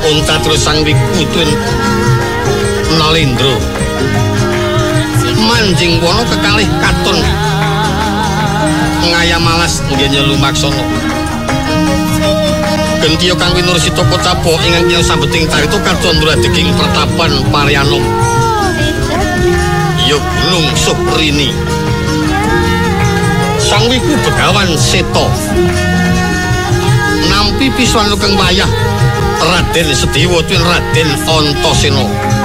unta terus sang wikutun Nalendra manjing wana kekalih katon ngayam alas nggih lumaksana gentiya kang winursita kocapa ingkang nyang sambeting carita kacandra deging pertapan Paryanom ya Gunung Suprini sang wiku begawan Seta nampi piswan kang wayah Raden Sediwa tuwin Raden Antasena